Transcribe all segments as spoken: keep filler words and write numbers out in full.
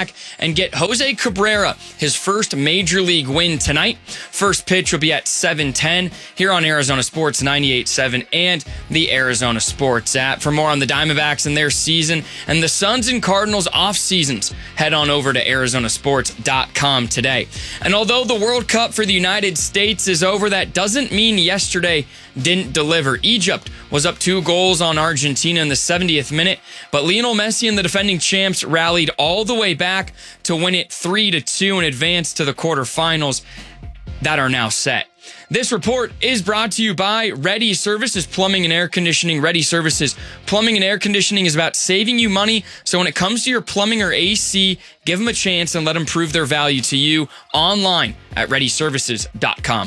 back and get Jose Cabrera his first major league win tonight. First pitch will be at seven ten here on Arizona Sports ninety-eight point seven and the Arizona Sports app. For more on the Diamondbacks and their season and the Suns and Cardinals off seasons, head on over to Arizona Sports dot com today. And although the World Cup for the United States is over, that doesn't mean yesterday didn't deliver. Egypt was up two goals on Argentina in the seventieth minute, but Lionel Messi and the defending champs rallied all the way back to win it three to two and advance to the quarterfinals that are now set. This report is brought to you by Ready Services Plumbing and Air Conditioning. Ready Services Plumbing and Air Conditioning is about saving you money. So when it comes to your plumbing or A C, give them a chance and let them prove their value to you online at ready services dot com.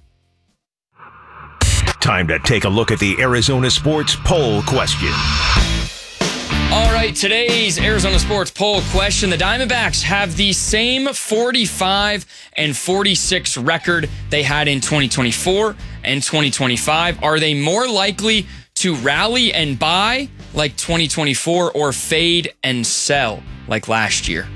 Time to take a look at the Arizona Sports Poll Question. All right, today's Arizona Sports Poll question. The Diamondbacks have the same forty-five and forty-six record they had in twenty twenty-four and twenty twenty-five. Are they more likely to rally and buy like twenty twenty-four or fade and sell like last year?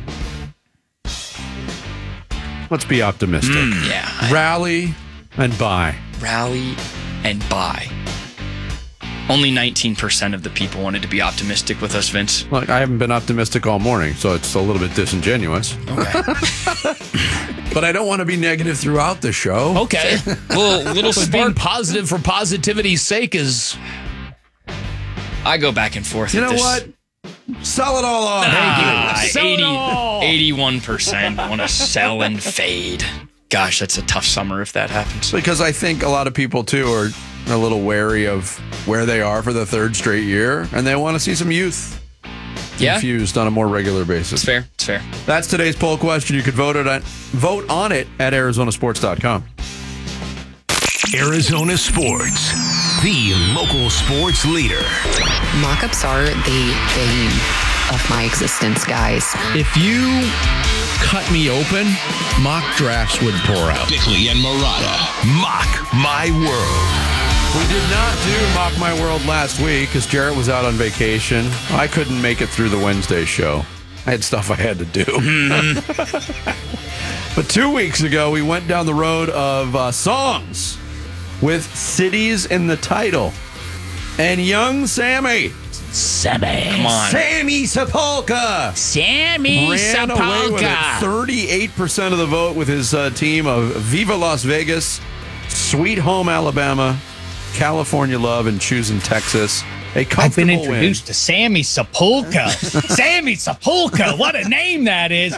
Let's be optimistic. Mm, yeah. I, Rally and buy. Rally and buy. Only nineteen percent of the people wanted to be optimistic with us, Vince. Look, I haven't been optimistic all morning, so it's a little bit disingenuous. Okay. But I don't want to be negative throughout the show. Okay. little little But being spark. positive for positivity's sake is... I go back and forth. You with know this. what? Sell it all off. Ah, Sell it eighty, all. eighty-one percent want to sell and fade. Gosh, that's a tough summer if that happens. Because I think a lot of people, too, are a little wary of where they are for the third straight year, and they want to see some youth Yeah, infused on a more regular basis. it's fair. It's fair. That's today's poll question. You could vote it at, vote on it at arizona sports dot com. Arizona Sports, the local sports leader. Mock-ups are the bane of my existence, guys. If you cut me open, mock drafts would pour out. Bickley and Murata. Mock My World. We did not do Mock My World last week because Jarrett was out on vacation. I couldn't make it through the Wednesday show. I had stuff I had to do. But two weeks ago, we went down the road of uh, songs with cities in the title. And young Sammy, Sammy. Come on. Sammy Sapolka, Sammy ran away with it. Sapolka. thirty-eight percent of the vote with his uh, team of Viva Las Vegas, Sweet Home Alabama, California Love, and Choosing Texas. A I've comfortable been introduced win. to Sammy Sapolka. Sammy Sapolka, what a name that is.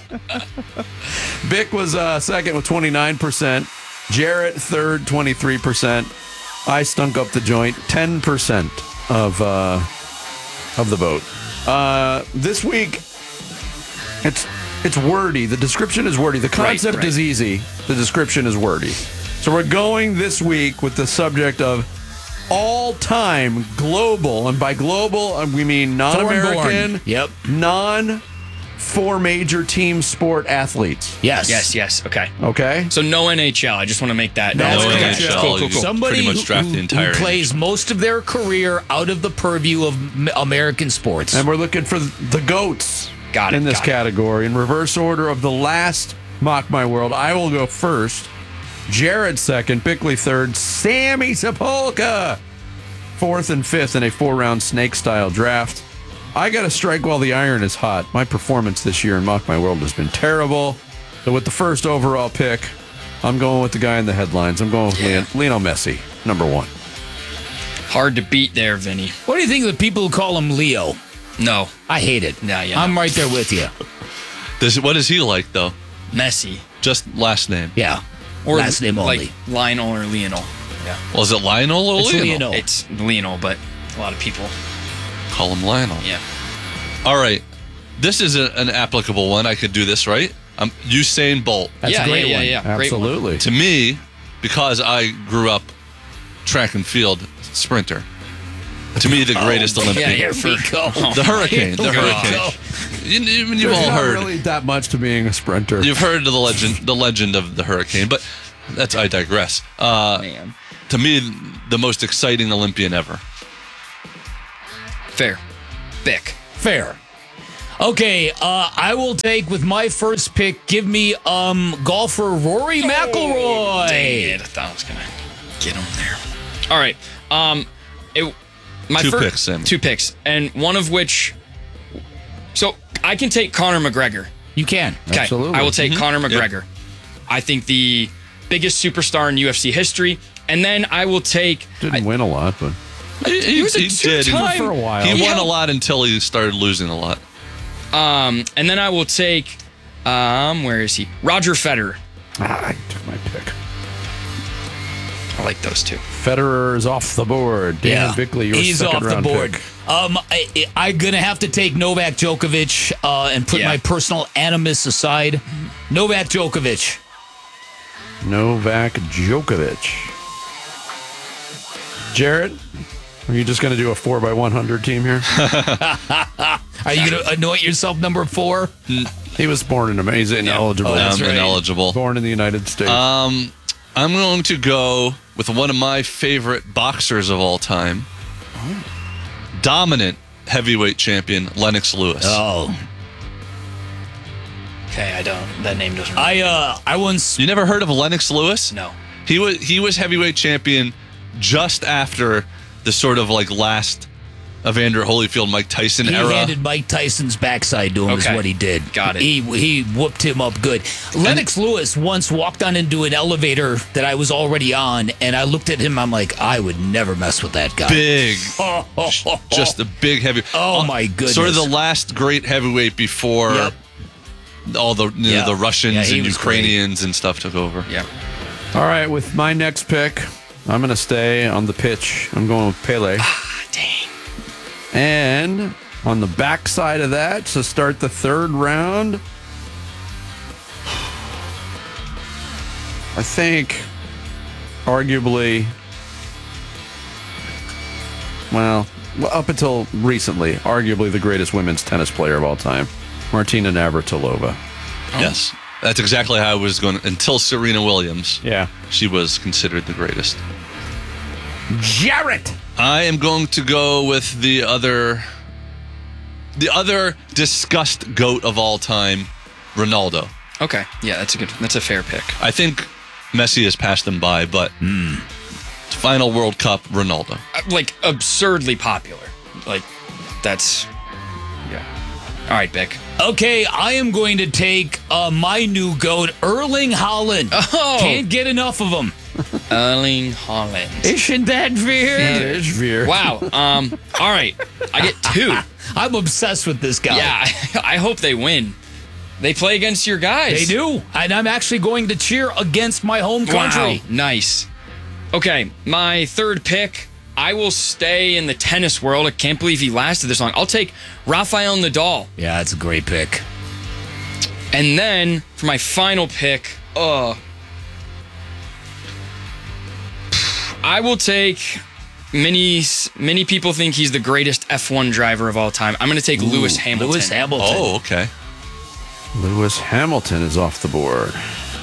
Bick was uh, second with twenty-nine percent. Jarrett third, twenty-three percent. I stunk up the joint, ten percent of uh, of the vote. Uh, this week, it's it's wordy. The description is wordy. The concept right. is easy. The description is wordy. So we're going this week with the subject of all-time global, and by global we mean non-American, Foreign-born. Yep. non four major team sport athletes. Yes. Yes, yes. Okay. Okay. So no N H L. I just want to make that. No that's N okay. H L. Cool, cool, cool. Somebody Pretty much who, draft the who- entire who plays most of their career out of the purview of m- American sports. And we're looking for the GOATs Got it, in this got it. category. In reverse order of the last Mock My World, I will go first. Jared second, Bickley third, Sammy Sapolka fourth and fifth in a four-round snake-style draft. I got to strike while the iron is hot. My performance this year in Mock My World has been terrible. So with the first overall pick, I'm going with the guy in the headlines. I'm going with Yeah. Lionel Messi, number one. Hard to beat there, Vinny. What do you think of the people who call him Leo? No. I hate it. Yeah, yeah. I'm right there with you. Does, what is he like, though? Messi. Just last name. Yeah. Or Last name only. Like Lionel or Lionel. Yeah. Well, is it Lionel or It's Lionel? Lionel. It's Lionel, but a lot of people. Call him Lionel. Yeah. All right. This is a, an applicable one. I could do this, right? Um, Usain Bolt. That's yeah, a great yeah, one. yeah, yeah. Great one. Absolutely. To me, because I grew up track and field sprinter, to me, the greatest Olympian. Yeah, here Here we go. The Hurricane. The Here we Hurricane. go. You, you, you've There's all not heard. really that much to being a sprinter. You've heard of the legend, the legend of the Hurricane, but that's I digress. Uh, Man. to me, the most exciting Olympian ever. Fair. Bick. Fair. Okay, uh, I will take with my first pick. Give me um golfer Rory McIlroy. Dang it, I thought I was gonna get him there. All right, um, it, my Two fir- picks, Sam. two picks, and one of which. So I can take Conor McGregor. You can. Okay, Absolutely. I will take Conor McGregor. I think the biggest superstar in U F C history, and then I will take. Didn't win a lot, but He, he, was a he did. two-time- for a while. He He won had- a lot until he started losing a lot. Um, and then I will take. Um, where is he? Roger Federer. ah, I took my pick. I like those two. Federer is off the board. Dan Bickley, your he's second off the round board. pick. Um, I, I'm gonna have to take Novak Djokovic uh, and put Yeah. my personal animus aside. Novak Djokovic. Novak Djokovic. Jarrett, are you just going to do a four by one hundred team here? Are you gonna anoint yourself number four? He was born in America. He's ineligible. Oh, that's I'm right. ineligible. Born in the United States. Um, I'm going to go with one of my favorite boxers of all time. Dominant heavyweight champion, Lennox Lewis. Oh, Okay, I don't. That name doesn't. I uh, I once You never heard of Lennox Lewis? no. He was he was heavyweight champion just after the sort of like last Evander Holyfield, Mike Tyson he era. handed Mike Tyson's backside to him. Okay. Is what he did. Got it. He he whooped him up good. Lennox Lewis once walked on into an elevator that I was already on, and I looked at him. I'm like, I would never mess with that guy. Big, Oh, oh, oh, just a big heavy. Oh, uh, my goodness. Sort of the last great heavyweight before Yep. all the you know, Yeah. the Russians Yeah, he and was Ukrainians and stuff took over. Yeah. All right, with my next pick, I'm going to stay on the pitch. I'm going with Pele. Ah, dang. And on the backside of that, to start the third round, I think arguably, well, well, up until recently, arguably the greatest women's tennis player of all time, Martina Navratilova. Yes, that's exactly how I was going. Until Serena Williams, Yeah. she was considered the greatest. Jarrett! I am going to go with the other, the other discussed GOAT of all time, Ronaldo. Okay. Yeah, that's a good. That's a fair pick. I think Messi has passed him by, but final World Cup, Ronaldo. Uh, Like absurdly popular. Like that's. Yeah. All right, Bick. Okay, I am going to take uh, my new goat, Erling Haaland. Oh. Can't get enough of him. Erling Haaland. Isn't that weird? It is Veer. Wow. Um. All right. I get two. I'm obsessed with this guy. Yeah. I, I hope they win. They play against your guys. They do. And I'm actually going to cheer against my home country. Wow. Nice. Okay. My third pick. I will stay in the tennis world. I can't believe he lasted this long. I'll take Rafael Nadal. Yeah, that's a great pick. And then for my final pick, uh, I will take many many people think he's the greatest F one driver of all time. I'm going to take Lewis Hamilton. Lewis Hamilton. Oh, okay. Lewis Hamilton is off the board.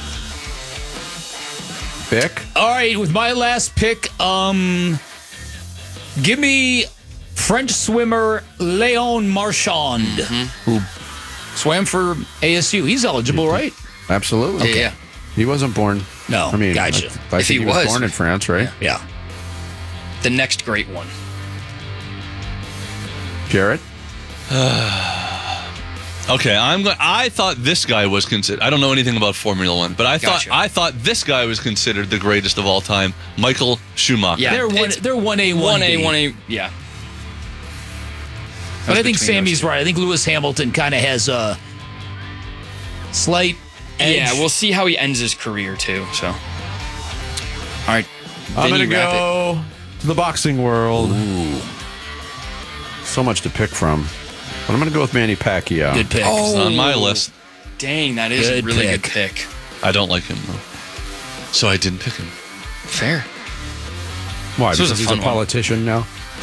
Pick? All right, with my last pick, um, give me French swimmer Léon Marchand, Mm-hmm. who swam for A S U. He's eligible, right? Absolutely. Yeah, yeah. He wasn't born. No, I mean, gotcha. I, I If think he he was, was. born in France, right? Yeah. The next great one. Jarrett? Okay, I'm. Go- I thought this guy was considered. I don't know anything about Formula One, but I Gotcha. thought I thought this guy was considered the greatest of all time, Michael Schumacher. Yeah. They're one. it's They're one A, one one A, B. one A. Yeah. But I think between Sammy's those two. right. I think Lewis Hamilton kind of has a slight edge. Yeah, we'll see how he ends his career too. So, all right. I'm Then going to you wrap it. go to the boxing world. So much to pick from. But I'm going to go with Manny Pacquiao. Good pick. Oh. It's on my list. Dang, that is Good a really pick. good pick. I don't like him though, so I didn't pick him. Fair. Why? This was Because a he's a fun one. politician now?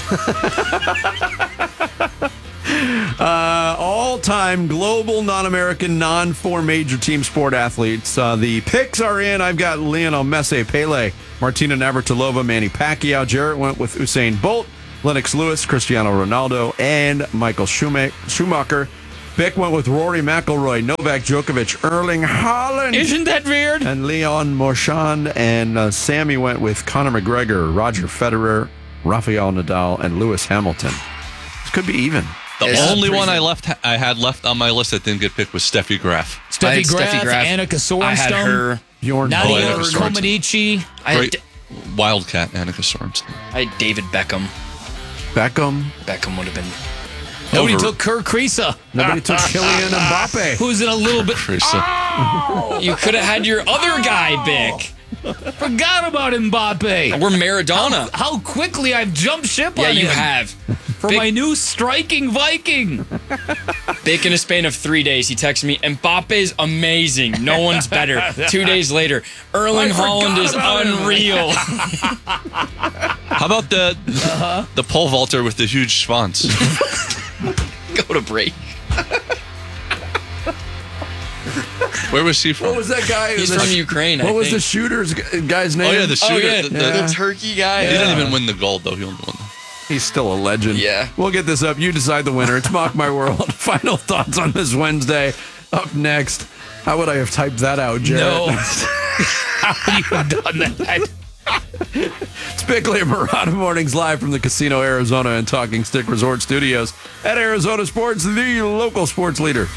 uh, all-time global, non-American, non-four major team sport athletes. Uh, the picks are in. I've got Lionel Messi, Pele, Martina Navratilova, Manny Pacquiao. Jarrett went with Usain Bolt, Lennox Lewis, Cristiano Ronaldo, and Michael Schuma- Schumacher. Bick went with Rory McIlroy, Novak Djokovic, Erling Haaland, Isn't that weird? and Leon Marchand. And uh, Sammy went with Conor McGregor, Roger Federer, Rafael Nadal, and Lewis Hamilton. This could be even. The It's only pretty one I good. left, I had left on my list that didn't get picked was Steffi Graf. I Steffi had Graf, Steffi Graf. Annika I had Sorenstam, her. Bjorn Oh, Nadia yeah, Borg. Sorenstam. Comaneci. I had, Great Wildcat, Annika Sorenstam. I had David Beckham. Beckham. Beckham would have been. Nobody Over- took Kerr Kriisa, Nobody took Kylian Mbappe. who's in a little bit. Teresa. You could have had your other guy, Bick. Forgot about Mbappe. We're Maradona. How quickly I've jumped ship Yeah, on you him have. for Big- my new striking Viking. Bick in a span of three days, he texted me, Mbappe's amazing. No one's better. Two days later, Erling I forgot Haaland is about him. unreal. How about the the pole vaulter with the huge schwanz? Go to break. Where was he from? What was that guy? He's the from sh- Ukraine, I What was think. the shooter's g- guy's name? Oh yeah, the shooter. Oh, yeah, the- the, the- the turkey guy. He didn't even win the gold though. He only won. The, He's still a legend. Yeah. We'll get this up. You decide the winner. It's Mock My World. Final thoughts on this Wednesday. Up next. How would I have typed that out, Jared? No. How would you have done that? It's Bickley and Murata Mornings live from the Casino Arizona and Talking Stick Resort Studios at Arizona Sports, the local sports leader.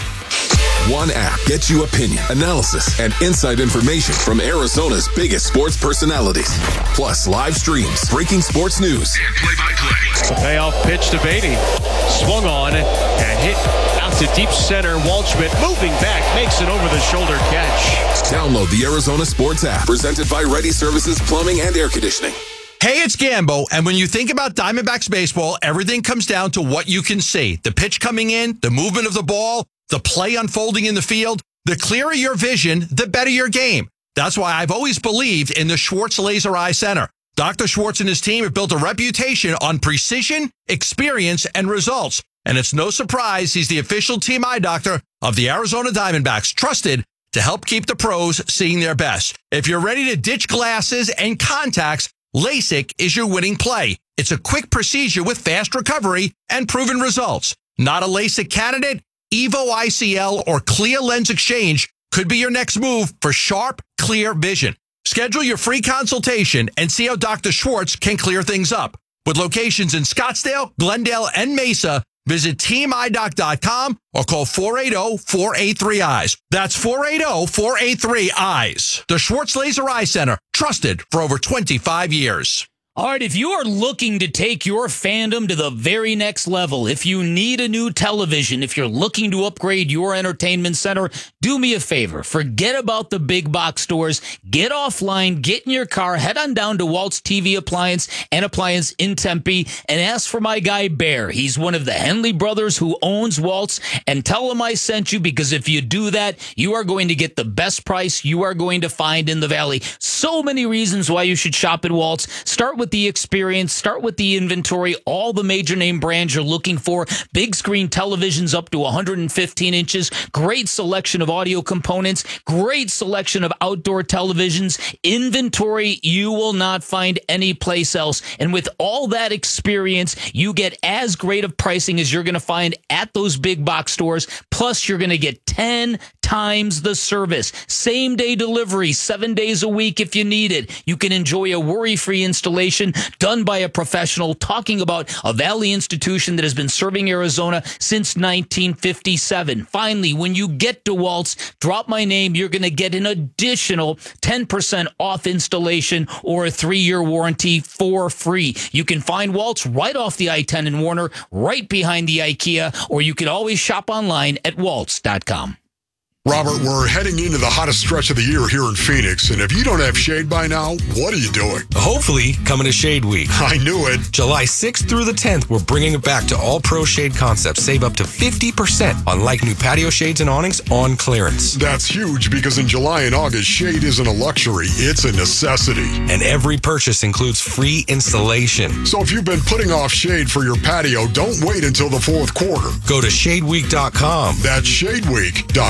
One app gets you opinion, analysis, and inside information from Arizona's biggest sports personalities. Plus live streams, breaking sports news, and play-by-play. Payoff pitch to Beatty. Swung on and hit out to deep center. Waldschmidt moving back, makes an over-the-shoulder catch. Download the Arizona Sports app, presented by Ready Services Plumbing and Air Conditioning. Hey, it's Gambo, and when you think about Diamondbacks baseball, everything comes down to what you can see. The pitch coming in, the movement of the ball, the play unfolding in the field. The clearer your vision, the better your game. That's why I've always believed in the Schwartz Laser Eye Center. Doctor Schwartz and his team have built a reputation on precision, experience, and results. And it's no surprise he's the official team eye doctor of the Arizona Diamondbacks, trusted to help keep the pros seeing their best. If you're ready to ditch glasses and contacts, LASIK is your winning play. It's a quick procedure with fast recovery and proven results. Not a LASIK candidate? Evo I C L or Clear Lens Exchange could be your next move for sharp, clear vision. Schedule your free consultation and see how Doctor Schwartz can clear things up. With locations in Scottsdale, Glendale, and Mesa, visit team eye doc dot com or call four eight zero, four eight three, eyes. That's four eight zero, four eight three, eyes. The Schwartz Laser Eye Center, trusted for over twenty-five years. All right, if you are looking to take your fandom to the very next level, if you need a new television, if you're looking to upgrade your entertainment center, do me a favor. Forget about the big box stores. Get offline, get in your car, head on down to Walt's T V Appliance and Appliance in Tempe and ask for my guy Bear. He's one of the Henley brothers who owns Walt's, and tell him I sent you, because if you do that, you are going to get the best price you are going to find in the Valley. So many reasons why you should shop at Walt's. Start with the experience, start with the inventory, all the major name brands you're looking for, big screen televisions up to one hundred fifteen inches, great selection of audio components, great selection of outdoor televisions, inventory you will not find anyplace else. And with all that experience, you get as great of pricing as you're going to find at those big box stores. Plus, you're going to get ten times the service. Same day delivery, seven days a week if you need it. You can enjoy a worry-free installation done by a professional, talking about a Valley institution that has been serving Arizona since nineteen fifty-seven. Finally, when you get to Walt's, drop my name. You're going to get an additional ten percent off installation or a three-year warranty for free. You can find Walt's right off the I ten in Warner, right behind the IKEA, or you can always shop online at waltz dot com. Robert, we're heading into the hottest stretch of the year here in Phoenix, and if you don't have shade by now, what are you doing? Hopefully, coming to Shade Week. I knew it. July sixth through the tenth, we're bringing it back to all pro shade concepts. Save up to fifty percent on like new patio shades and awnings on clearance. That's huge, because in July and August, shade isn't a luxury, it's a necessity. And every purchase includes free installation. So if you've been putting off shade for your patio, don't wait until the fourth quarter. Go to shade week dot com. That's shade week dot com.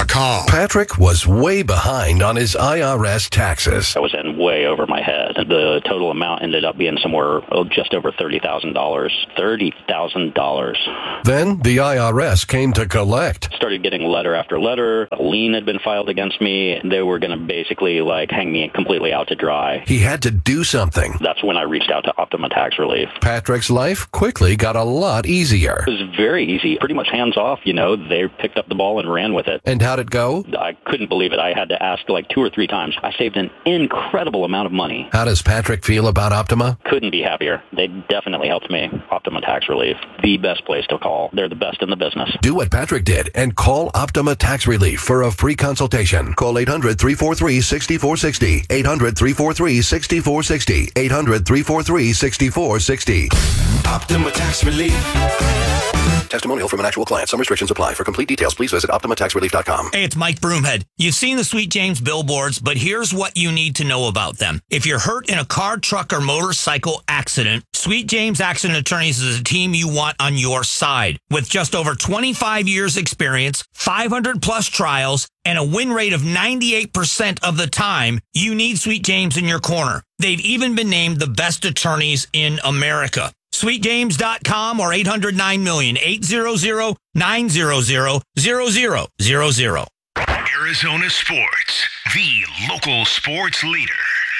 Patrick was way behind on his I R S taxes. I was in way over my head. The total amount ended up being somewhere oh, just over thirty thousand dollars. thirty thousand dollars. Then the I R S came to collect. Started getting letter after letter. A lien had been filed against me. They were going to basically like hang me completely out to dry. He had to do something. That's when I reached out to Optima Tax Relief. Patrick's life quickly got a lot easier. It was very easy, pretty much hands off. You know, they picked up the ball and ran with it. And how'd it go? I couldn't believe it. I had to ask like two or three times. I saved an incredible amount of money. How does Patrick feel about Optima? Couldn't be happier. They definitely helped me. Optima Tax Relief, the best place to call. They're the best in the business. Do what Patrick did and call Optima Tax Relief for a free consultation. Call eight hundred, three four three, six four six zero. eight hundred, three four three, six four six zero. eight hundred, three four three, six four six zero. Optima Tax Relief. Testimonial from an actual client. Some restrictions apply. For complete details, please visit optima tax relief dot com. Hey, it's Mike Broomhead. You've seen the Sweet James billboards, but here's what you need to know about them. If you're hurt in a car, truck, or motorcycle accident, Sweet James Accident Attorneys is a team you want on your side. With just over twenty-five years experience, five hundred plus trials, and a win rate of ninety-eight percent of the time, you need Sweet James in your corner. They've even been named the best attorneys in America. sweet james dot com or eight hundred nine million, eight hundred, nine hundred, zero zero zero zero. Arizona Sports, the local sports leader.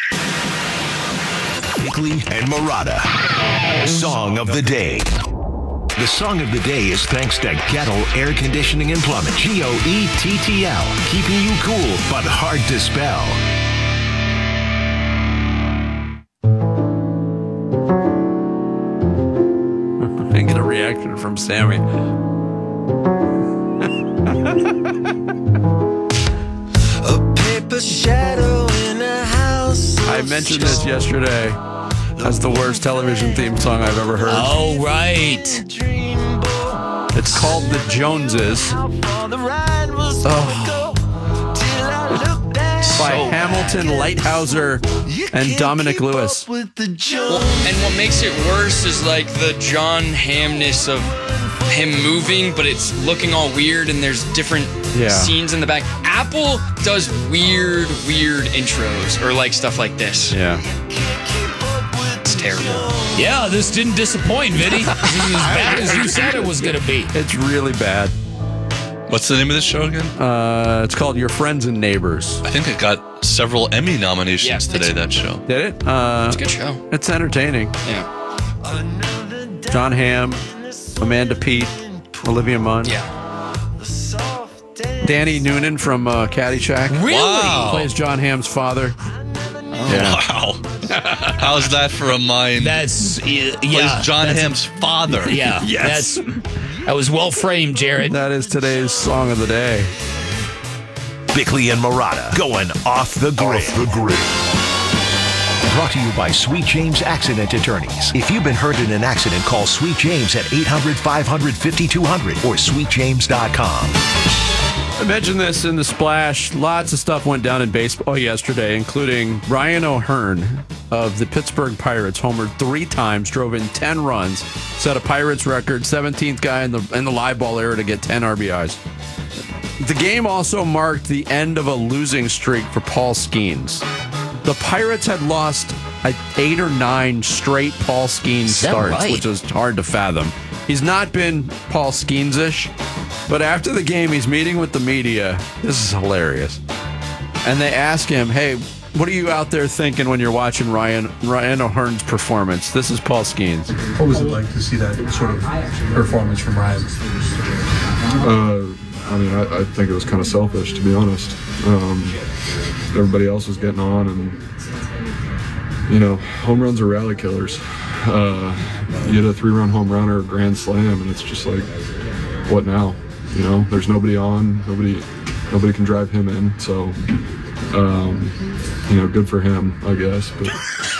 Bickley and Murata. Song of the day. The song of the day is thanks to Gettle Air Conditioning and Plumbing. G O E T T L. Keeping you cool, but hard to spell. I get a reaction from Sammy. A paper shadow in a house. I mentioned this yesterday as the worst television theme song I've ever heard. Oh, right. It's called The Joneses. Oh. By So Hamilton, Lighthouser, and Dominic Lewis. Well, and what makes it worse is like the John Hamm-ness of him moving, but it's looking all weird and there's different Yeah. scenes in the back. Apple does weird, weird intros or like stuff like this. Yeah. It's terrible. Yeah, this didn't disappoint, Vinny. This is as bad as you said it was going to be. It's really bad. What's the name of this show again? Uh, it's called Your Friends and Neighbors. I think it got several Emmy nominations Yeah, today, that show. Did it? Uh, It's a good show. It's entertaining. Yeah. John Hamm, Amanda Peet, Olivia Munn. Yeah. Danny Noonan from uh, Caddyshack. Really? Wow. Plays John Hamm's father. Yeah. Wow. How's that for a mind? That's, uh, yeah. Plays John that's- Hamm's father. Yeah. Yes. That's, that was well framed, Jared. That is today's song of the day. Bickley and Murata going off the grid. Off the grid. Brought to you by Sweet James Accident Attorneys. If you've been hurt in an accident, call Sweet James at eight hundred, five hundred, fifty-two hundred or sweet james dot com. I mentioned this in the Splash. Lots of stuff went down in baseball yesterday, including Ryan O'Hearn of the Pittsburgh Pirates, homered three times, drove in ten runs, set a Pirates record, seventeenth guy in the in the live ball era to get ten R B Is. The game also marked the end of a losing streak for Paul Skeens. The Pirates had lost uh, eight or nine straight Paul Skeens Is that starts, right? which is hard to fathom. He's not been Paul Skeens-ish, but after the game, he's meeting with the media. This is hilarious. And they ask him, hey, what are you out there thinking when you're watching Ryan Ryan O'Hearn's performance? This is Paul Skeens. What was it like to see that sort of performance from Ryan? Uh, I mean, I, I think it was kind of selfish, to be honest. Um, everybody else was getting on, and, you know, home runs are rally killers. Uh, you hit a three-run home run or a grand slam, and it's just like, what now? You know, there's nobody on, nobody nobody can drive him in, so, um, you know, good for him, I guess. But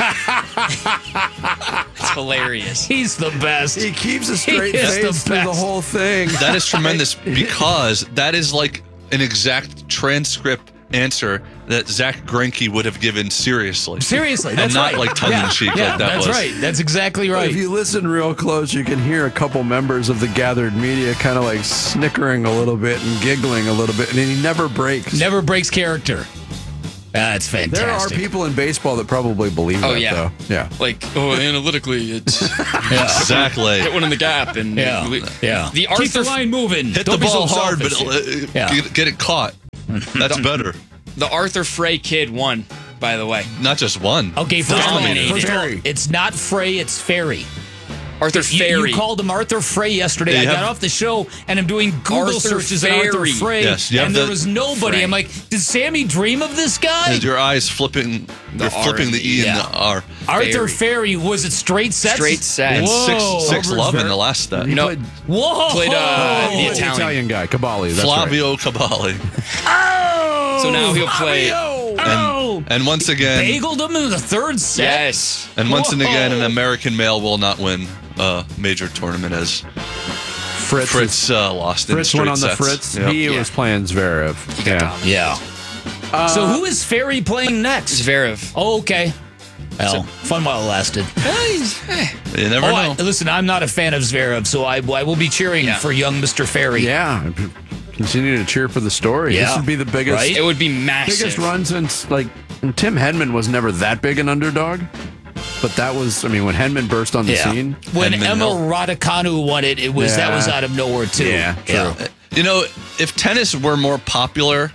It's hilarious. He's the best. He keeps a straight He is the face through the best. whole thing. That is tremendous because that is like an exact transcript answer that Zach Greinke would have given seriously. Seriously, that's and not right. like tongue yeah. in cheek yeah, like that that's was. right. That's exactly right. If you listen real close, you can hear a couple members of the gathered media kind of like snickering a little bit and giggling a little bit, and he never breaks. Never breaks character. That's fantastic. There are people in baseball that probably believe Oh, that, yeah. though. Yeah. Like, oh, analytically, it's Exactly. hit one in the gap and Yeah. Yeah. The Keep Arthur the line moving. Hit Don't the be ball so hard, but selfish. uh, Yeah. get, get it caught. That's better. the Arthur Frey kid won. By the way, Not just one. Okay, first of all, Dominated. first of all, Ferry. it's not Frey, it's Ferry. Arthur You, Ferry. you called him Arthur Frey yesterday. Yeah, I you got have- off the show and I'm doing Google Arthur searches on Arthur Ferry. Frey, Yes, you have and there the- was nobody. Frey. I'm like, did Sammy dream of this guy? Is your eyes flipping? They're R flipping and the the- E yeah. and the R. Arthur Ferry. Ferry, was it straight sets? Straight sets. And Whoa. six, six Over love his in ver- the last step. He No. played, Whoa! Played, uh, the the Italian. Italian guy, Caballi. That's Flavio Caballi. Oh! So now he'll play. Oh! And once again, Bageled him in the third set? Yes. and once and again, an Whoa. American male will not win a major tournament as right. Fritz, Fritz uh, lost in Fritz straight went on the sets. Fritz. Yep. He Yeah. was playing Zverev. Yeah. Yeah. so who is Ferry playing next? Zverev. Oh, okay. Well, fun while it lasted. You never Oh, know. I, listen, I'm not a fan of Zverev, so I, I will be cheering Yeah. for young Mister Ferry. Yeah. Continue to cheer for the story. This Yeah. would be the biggest, Right? It would be massive. biggest run since, like, and Tim Henman was never that big an underdog. But that was, I mean, when Henman burst on the Yeah. scene. When Edmund Emma Hill. Raducanu won it, it was that Yeah. was out of nowhere too. Yeah, true. You know, if tennis were more popular,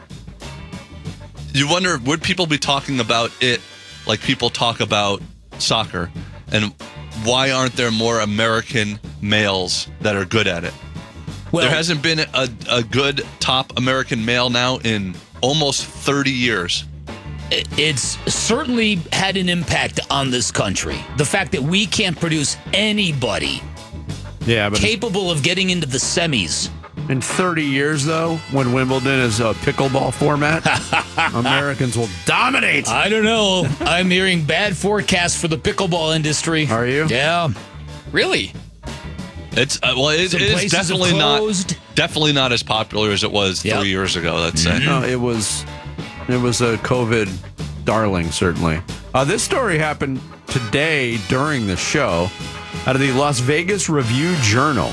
you wonder, would people be talking about it like people talk about soccer? And why aren't there more American males that are good at it? Well, There hasn't been a, a good top American male now in almost thirty years. it's certainly had an impact on this country. The fact that we can't produce anybody Yeah, but capable of getting into the semis. in thirty years, though, when Wimbledon is a pickleball format, Americans will dominate. I don't know. I'm hearing bad forecasts for the pickleball industry. Are you? Yeah. Really? It's uh, well, it, Some it is places have definitely not closed. definitely not as popular as it was Yep. three years ago. Let's say. No, it was it was a COVID darling, certainly. Uh, this story happened today during the show out of the Las Vegas Review Journal.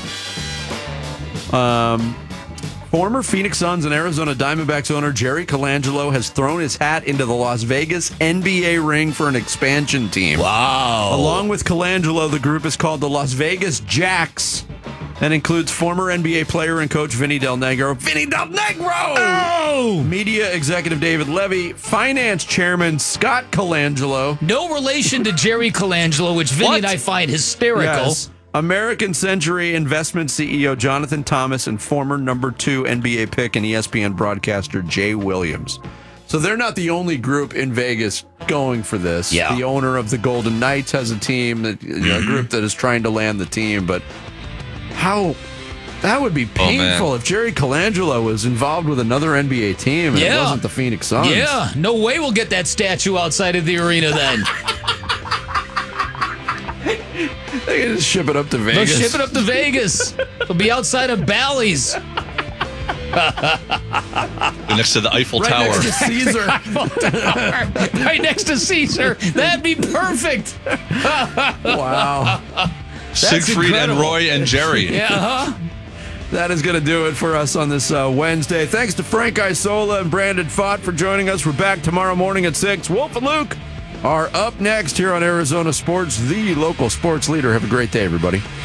Um, former Phoenix Suns and Arizona Diamondbacks owner Jerry Colangelo has thrown his hat into the Las Vegas N B A ring for an expansion team. Wow. Along with Colangelo, the group is called the Las Vegas Jacks and includes former N B A player and coach Vinny Del Negro. Vinny Del Negro! Oh! Media executive David Levy, finance chairman Scott Colangelo. No relation to Jerry Colangelo, which Vinny What? and I find hysterical. Yes. American Century Investment C E O Jonathan Thomas and former number two N B A pick and E S P N broadcaster Jay Williams. So they're not the only group in Vegas going for this. Yeah. The owner of the Golden Knights has a team, that, you know, a group that is trying to land the team. But how that would be painful man. if Jerry Colangelo was involved with another N B A team and Yeah. it wasn't the Phoenix Suns. Yeah, no way we'll get that statue outside of the arena then. They can just ship it up to They'll Vegas. ship it up to Vegas. It'll be outside of Bally's. Next to the Eiffel right Tower. next to Caesar. Right next to Caesar. That'd be perfect. Wow. Siegfried and incredible. Roy and Jerry. Yeah, huh? That is going to do it for us on this uh, Wednesday. Thanks to Frank Isola and Brandon Fott for joining us. We're back tomorrow morning at six. Wolf and Luke are up next here on Arizona Sports, the local sports leader. Have a great day, everybody.